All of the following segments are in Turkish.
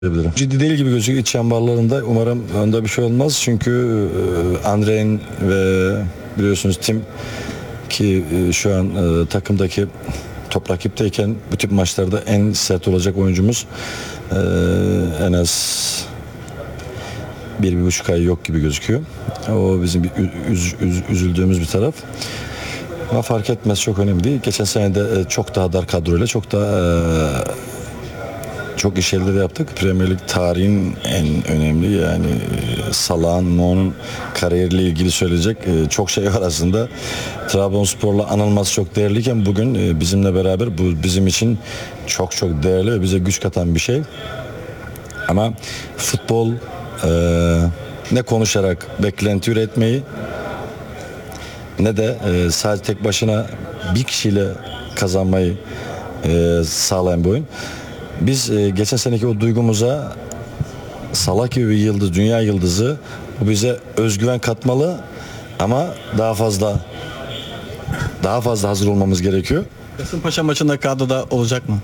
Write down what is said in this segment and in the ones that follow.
Ciddi değil gibi gözüküyor iç çemberlarında. Umarım onda bir şey olmaz. Çünkü Andre'in ve biliyorsunuz Tim ki şu an takımdaki top rakipteyken bu tip maçlarda en sert olacak oyuncumuz. En az 1,5 ay yok gibi gözüküyor. O bizim üzüldüğümüz bir taraf. Ama fark etmez, çok önemli değil. Geçen sene de çok daha dar kadroyla çok daha çok iş elde de yaptık. Premier Lig tarihin en önemli, yani Salah'ın, Mo'nun kariyeriyle ilgili söyleyecek çok şey var aslında. Trabzonspor'la anılması çok değerliyken bugün bizimle beraber bu bizim için çok çok değerli ve bize güç katan bir şey. Ama futbol ne konuşarak beklenti üretmeyi ne de sadece tek başına bir kişiyle kazanmayı sağlayan bir oyun. Biz geçen seneki o duygumuza Salah gibi bir yıldız, dünya yıldızı, bu bize özgüven katmalı ama daha fazla hazır olmamız gerekiyor. Kasımpaşa maçında kadroda olacak mı?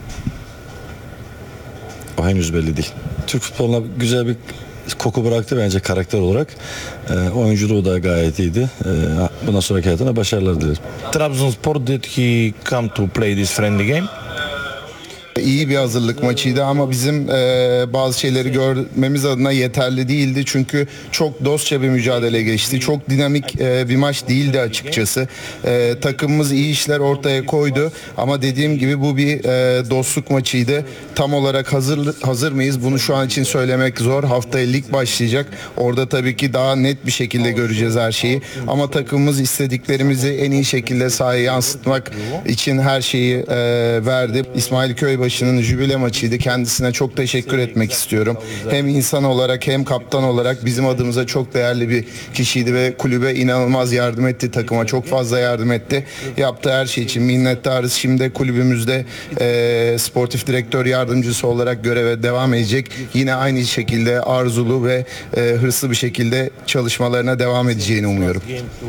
O henüz belli değil. Türk futboluna güzel bir koku bıraktı bence karakter olarak. Oyunculuğu da gayet iyiydi. Bundan sonraki hayatına başarılar dilerim. Trabzonspor, did he come to play this friendly game? İyi bir hazırlık maçıydı ama bizim bazı şeyleri görmemiz adına yeterli değildi. Çünkü çok dostça bir mücadele geçti. Çok dinamik bir maç değildi açıkçası. Takımımız iyi işler ortaya koydu ama dediğim gibi bu bir dostluk maçıydı. Tam olarak hazır mıyız? Bunu şu an için söylemek zor. Haftaya lig başlayacak. Orada tabii ki daha net bir şekilde göreceğiz her şeyi. Ama takımımız istediklerimizi en iyi şekilde sahaya yansıtmak için her şeyi verdi. İsmail Köybaşı'nın jübile maçıydı. Kendisine çok teşekkür etmek istiyorum. Hem insan olarak hem kaptan olarak bizim adımıza çok değerli bir kişiydi ve kulübe inanılmaz yardım etti. Takıma çok fazla yardım etti. Yaptığı her şey için minnettarız. Şimdi kulübümüzde sportif direktör yardımcısı olarak göreve devam edecek. Yine aynı şekilde arzulu ve hırslı bir şekilde çalışmalarına devam edeceğini umuyorum.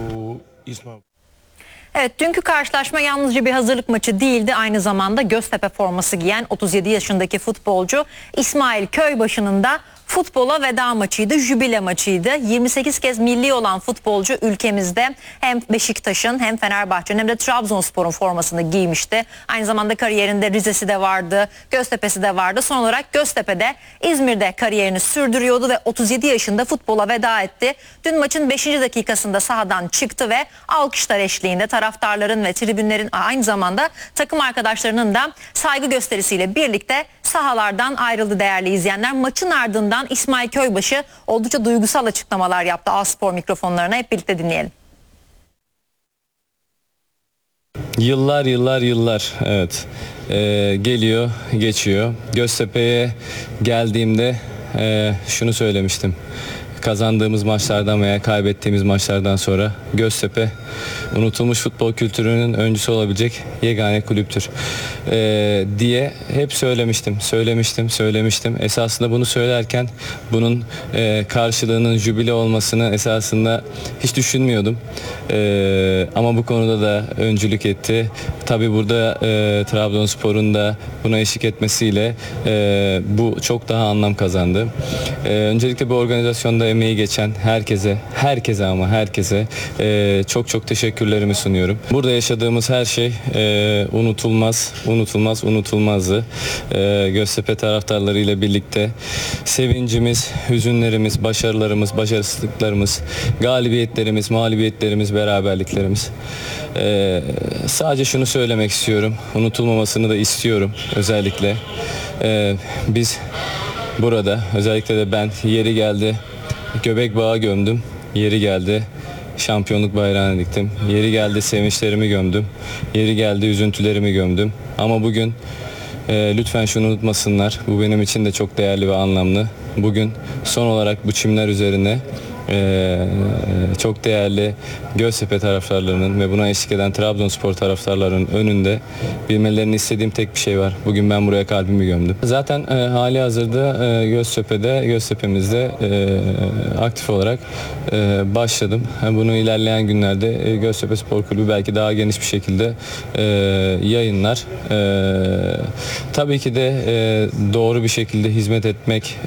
Evet, dünkü karşılaşma yalnızca bir hazırlık maçı değildi. Aynı zamanda Göztepe forması giyen 37 yaşındaki futbolcu İsmail Köybaşı'nın da futbola veda maçıydı, jübile maçıydı. 28 kez milli olan futbolcu ülkemizde hem Beşiktaş'ın hem Fenerbahçe'nin hem de Trabzonspor'un formasını giymişti. Aynı zamanda kariyerinde Rize'si de vardı, Göztepe'si de vardı. Son olarak Göztepe'de, İzmir'de kariyerini sürdürüyordu ve 37 yaşında futbola veda etti. Dün maçın 5. dakikasında sahadan çıktı ve alkışlar eşliğinde taraftarların ve tribünlerin, aynı zamanda takım arkadaşlarının da saygı gösterisiyle birlikte sahalardan ayrıldı değerli izleyenler. Maçın ardından İsmail Köybaşı oldukça duygusal açıklamalar yaptı A-Spor mikrofonlarına. Hep birlikte dinleyelim. Yıllar evet, geliyor geçiyor. Göztepe'ye geldiğimde şunu söylemiştim. Kazandığımız maçlardan veya kaybettiğimiz maçlardan sonra Göztepe unutulmuş futbol kültürünün öncüsü olabilecek yegane kulüptür diye hep söylemiştim. Esasında bunu söylerken bunun karşılığının jübile olmasını esasında hiç düşünmüyordum. Ama bu konuda da öncülük etti. Tabii burada Trabzonspor'un da buna eşlik etmesiyle bu çok daha anlam kazandı. Öncelikle bu organizasyonda emeği geçen herkese çok teşekkürlerimi sunuyorum. Burada yaşadığımız her şey unutulmazdı. Göztepe taraftarları ile birlikte sevincimiz, hüzünlerimiz, başarılarımız, başarısızlıklarımız, galibiyetlerimiz, mağlubiyetlerimiz, beraberliklerimiz. Sadece şunu söylemek istiyorum. Unutulmamasını da istiyorum özellikle. Biz burada, özellikle de ben, yeri geldi göbek bağı gömdüm. Yeri geldi şampiyonluk bayrağını diktim. Yeri geldi sevinçlerimi gömdüm. Yeri geldi üzüntülerimi gömdüm. Ama bugün lütfen şunu unutmasınlar. Bu benim için de çok değerli ve anlamlı. Bugün son olarak bu çimler üzerine çok değerli Göztepe taraftarlarının ve buna eşlik eden Trabzonspor taraftarlarının önünde bilmelerini istediğim tek bir şey var. Bugün ben buraya kalbimi gömdüm. Zaten hali hazırda Göztepe'mizde aktif olarak başladım. Bunu ilerleyen günlerde Göztepe Spor Kulübü belki daha geniş bir şekilde yayınlar. Tabii ki de doğru bir şekilde hizmet etmek